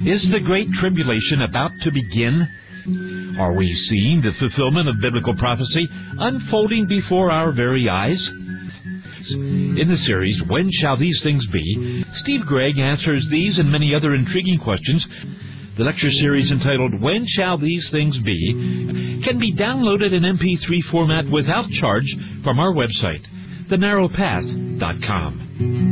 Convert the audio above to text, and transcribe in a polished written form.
Is the Great Tribulation about to begin? Are we seeing the fulfillment of biblical prophecy unfolding before our very eyes? In the series, When Shall These Things Be?, Steve Gregg answers these and many other intriguing questions. The lecture series entitled, When Shall These Things Be?, can be downloaded in MP3 format without charge from our website, thenarrowpath.com.